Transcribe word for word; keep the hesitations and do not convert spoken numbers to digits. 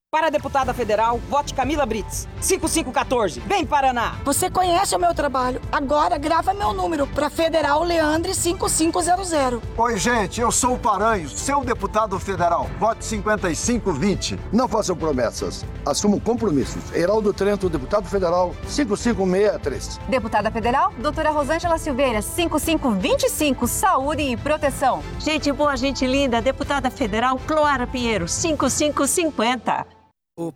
Para a deputada federal, vote Camila Brits. cinco cinco um quatro. Vem, Paraná! Você conhece o meu trabalho. Agora grava meu número para Federal Leandre cinco cinco zero zero. Oi, gente, eu sou o Paranhos, seu deputado federal. Vote cinquenta e cinco vinte. Não façam promessas, assumam compromissos. Heraldo Trento, deputado federal, cinco cinco seis três. Deputada federal, doutora Rosângela Silveira, cinco cinco dois cinco, Saúde e Proteção. Gente boa, gente linda, deputada federal Cloara Pinheiro, cinco cinco cinquenta.